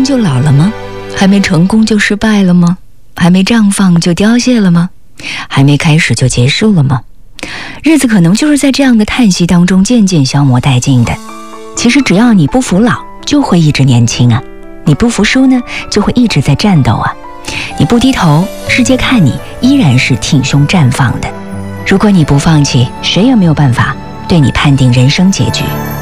生就老了吗？还没成功就失败了吗？还没绽放就凋谢了吗？还没开始就结束了吗？日子可能就是在这样的叹息当中渐渐消磨殆尽的。其实只要你不服老，就会一直年轻啊；你不服输呢，就会一直在战斗啊；你不低头，世界看你依然是挺胸绽放的。如果你不放弃，谁也没有办法对你判定人生结局。